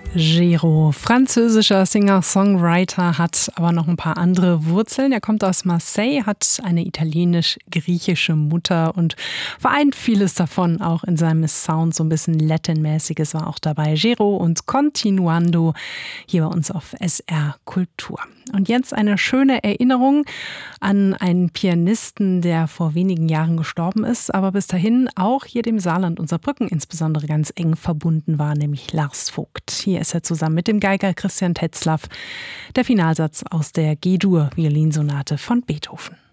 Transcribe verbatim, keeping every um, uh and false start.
Gero, französischer Singer-Songwriter, hat aber noch ein paar andere Wurzeln. Er kommt aus Marseille, hat eine italienisch-griechische Mutter und vereint vieles davon auch in seinem Sound. So ein bisschen Latin-mäßiges war auch dabei. Gero und Continuando hier bei uns auf S R Kultur. Und jetzt eine schöne Erinnerung an einen Pianisten, der vor wenigen Jahren gestorben ist, aber bis dahin auch hier dem Saarland und Saarbrücken insbesondere ganz eng verbunden war, nämlich Lars Vogt. Hier ist er zusammen mit dem Geiger Christian Tetzlaff, der Finalsatz aus der G-Dur-Violinsonate von Beethoven.